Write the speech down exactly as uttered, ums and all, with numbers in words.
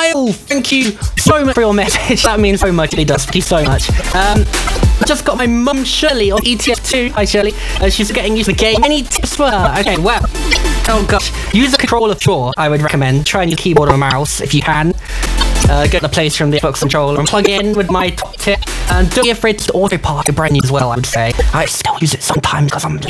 Will, thank you so much for your message. That means so much. It does. Thank you so much. Um, I just got my mum Shirley on E T F two. Hi Shirley. Uh, she's getting used to the game. Any tips for her? Okay, well. Oh gosh. Use the controller four, I would recommend. Try and use keyboard or mouse if you can. Uh, get the place from the Xbox controller and plug in with my top tip. And don't be afraid to auto park your brain as well, I would say. I still use it sometimes because I'm